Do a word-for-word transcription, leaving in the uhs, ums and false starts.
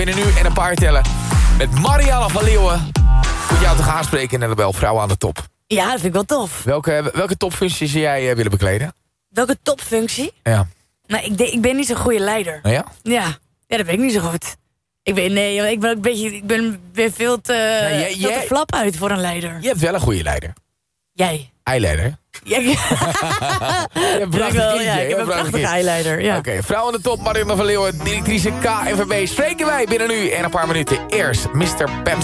Binnen nu en een paar tellen. Met Marianne van Leeuwen. Voor jou te gaan spreken in de Label Vrouwen aan de Top. Ja, dat vind ik wel tof. Welke, welke topfunctie zou jij uh, willen bekleden? Welke topfunctie? Ja. Nou, ik, denk, ik ben niet zo'n goede leider. Nou ja? Ja, ja, dat ben ik niet zo goed. Ik ben, nee, ik ben, een beetje, ik ben weer veel te, Nee, jij- veel te jij- flap uit voor een leider. Je hebt wel een goede leider. Jij. Eileider. Ja, ik, Je hebt een prachtig wel, kindje, ja, hè? ik heb een Prachtig prachtige kindje. eileider. Ja. Oké, vrouw aan de top, Marianne van Leeuwen, directrice K N V B. Spreken wij binnen nu en een paar minuten. Eerst mister Pam